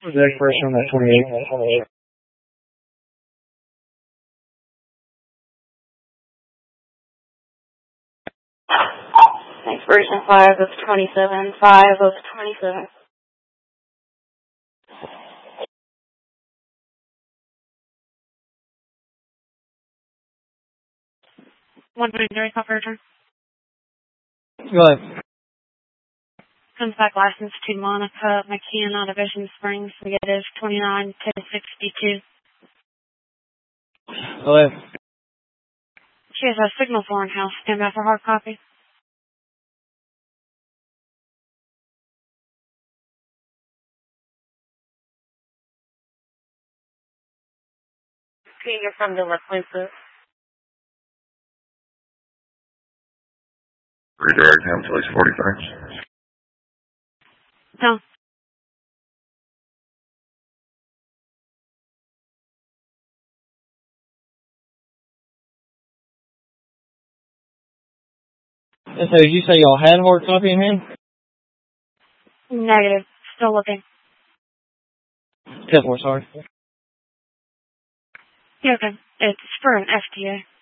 What's the expiration on that 28? Expiration 5 of 27. 5 of 27. One during conversion. Go ahead. Comes back license to Monica McKenna, Division Springs, negative 29-1062. Go ahead. She has a signal foreign house. Stand by for hard copy. Okay, you're from the Laquinta. Redirect him to place 45. No. And so did you say y'all had hard copy in hand? Negative. Still looking. 10-4, sorry. Yeah, okay. It's for an FDA.